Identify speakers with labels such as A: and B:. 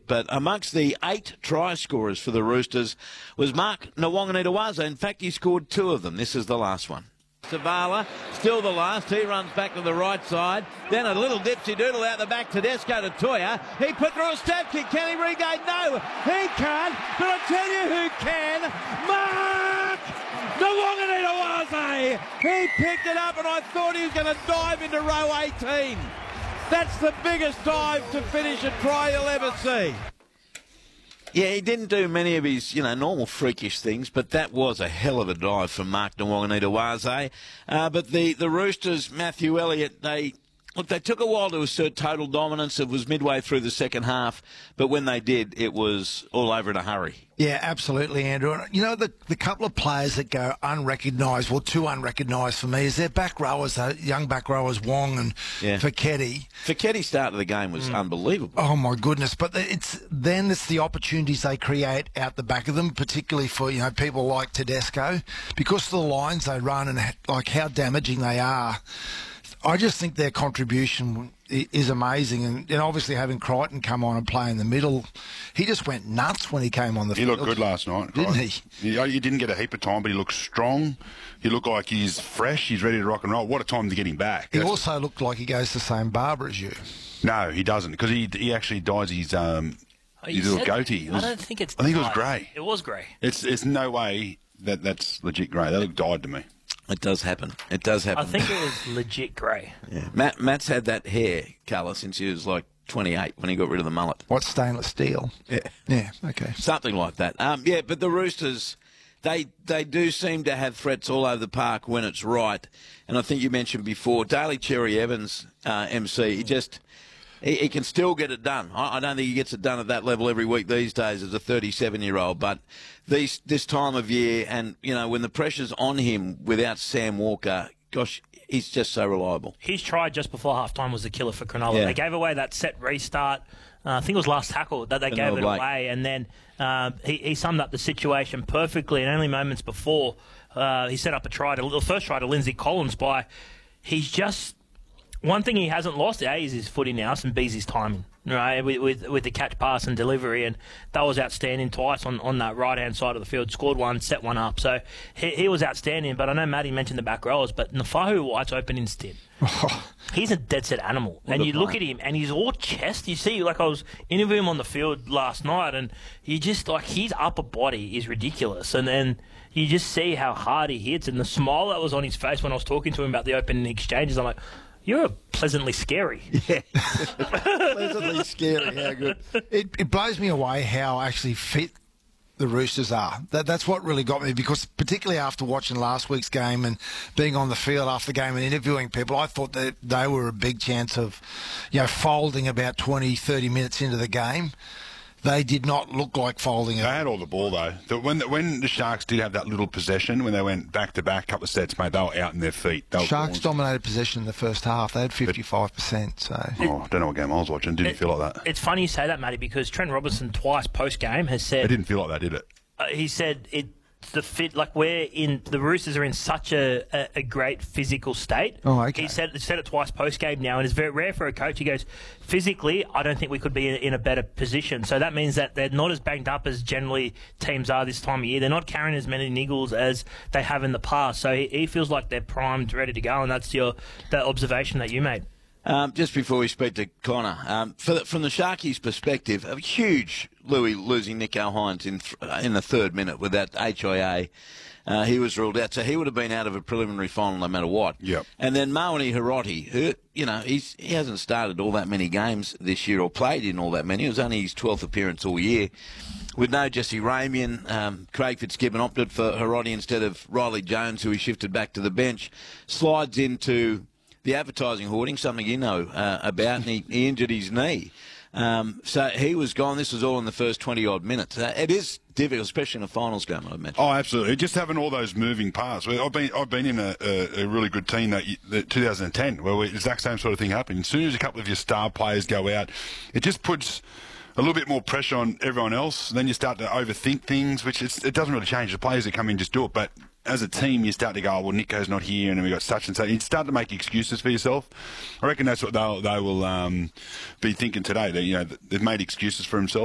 A: But amongst the 8 try scorers for the Roosters was Mark Nawaqanitawase. In fact, he scored 2 of them. This is the last one. Zavala, still the last. He runs back to the right side. Then a little dipsy-doodle out the back. Tedesco to Toya. He put through a stab kick. Can he regain? No, he can't. But I tell you who can. Mark Nawaqanitawase. He picked it up and I thought he was going to dive into row 18. That's the biggest dive to finish a try you'll ever see. Yeah, he didn't do many of his, normal freakish things, but that was a hell of a dive from Mark Nawaqanitawase. But the Roosters, Matthew Elliott, they took a while to assert total dominance. It was midway through the second half, but when they did, it was all over in a hurry.
B: Yeah, absolutely, Andrew. And, the couple of players that go unrecognised, well, 2 unrecognised for me, is their back rowers, young back rowers, Wong and Foketi.
A: Foketi's start of the game was unbelievable.
B: Oh, my goodness. But it's the opportunities they create out the back of them, particularly for, people like Tedesco, because of the lines they run and, how damaging they are. I just think their contribution is amazing. And obviously having Crichton come on and play in the middle, he just went nuts when he came on the field.
C: He looked good last night.
B: Didn't he?
C: He didn't get a heap of time, but he looked strong. He looked like he's fresh. He's ready to rock and roll. What a time to get him back.
B: He also looked like he goes to the same barber as you.
C: No, he doesn't, because he actually dyes his little goatee.
D: I don't think it's
C: I think it was grey.
D: It was grey.
C: It's no way that's legit grey. That looked dyed to me.
A: It does happen. It does happen.
D: I think it was legit grey.
A: Yeah. Matt's had that hair colour since he was like 28 when he got rid of the mullet.
B: What, stainless steel?
A: Yeah.
B: Yeah, okay.
A: Something like that. But the Roosters, they do seem to have threats all over the park when it's right. And I think you mentioned before, Daly Cherry Evans, MC, he can still get it done. I don't think he gets it done at that level every week these days as a 37-year-old. But this time of year and, when the pressure's on him without Sam Walker, gosh, he's just so reliable.
D: His try just before halftime was the killer for Cronulla.
A: Yeah.
D: They gave away that set restart. I think it was last tackle that they gave it away. And then he summed up the situation perfectly. And only moments before, he set up the first try to Lindsay Collins by, he's just... One thing he hasn't lost, A, is his footy now, and B, is his timing, right, with the catch, pass and delivery, and that was outstanding twice on that right-hand side of the field. Scored one, set one up. So he was outstanding, but I know Matty mentioned the back rowers, but Nafa'u White's open instant. He's a dead-set animal. And you look at him, and he's all chest. You see, I was interviewing him on the field last night, and you just, his upper body is ridiculous. And then you just see how hard he hits, and the smile that was on his face when I was talking to him about the open exchanges, I'm like, you're pleasantly scary.
A: Yeah. Pleasantly scary. How good.
B: It blows me away how actually fit the Roosters are. That's what really got me, because particularly after watching last week's game and being on the field after the game and interviewing people, I thought that they were a big chance of, folding about 20, 30 minutes into the game. They did not look like folding it.
C: They had all the ball, though. When the Sharks did have that little possession, when they went back-to-back, couple of sets, mate, they were out in their feet.
B: Sharks dominated possession in the first half. They had 55%. So
C: I don't know what game I was watching. Didn't feel like that.
D: It's funny you say that, Matty, because Trent Robinson twice post-game has said...
C: It didn't feel like that, did it?
D: He said the fit, the Roosters are in such a great physical state.
B: Oh, okay.
D: He said it twice post-game now, and it's very rare for a coach. He goes, physically, I don't think we could be in a better position. So that means that they're not as banged up as generally teams are this time of year. They're not carrying as many niggles as they have in the past. So he feels like they're primed, ready to go, and that's that observation that you made.
A: Just before we speak to Connor, from the Sharkies' perspective, a huge Louis losing Nico Hines in the third minute with that HIA. He was ruled out, so he would have been out of a preliminary final no matter what.
C: Yep.
A: And then Moeni Hiroti, who, he hasn't started all that many games this year or played in all that many. It was only his 12th appearance all year. With no Jesse Ramian, Craig Fitzgibbon opted for Hiroti instead of Riley Jones, who he shifted back to the bench. Slides into the advertising hoarding, something you know about, and he injured his knee. So he was gone. This was all in the first 20-odd minutes. It is difficult, especially in a finals game, I mentioned.
C: Oh, absolutely. Just having all those moving parts. I've been in a really good team that 2010 where the exact same sort of thing happened. As soon as a couple of your star players go out, it just puts a little bit more pressure on everyone else. And then you start to overthink things, which it doesn't really change. The players that come in just do it, but as a team, you start to go, well, Nico's not here, and then we've got such and such. You start to make excuses for yourself. I reckon that's what they will be thinking today. That they've made excuses for themselves.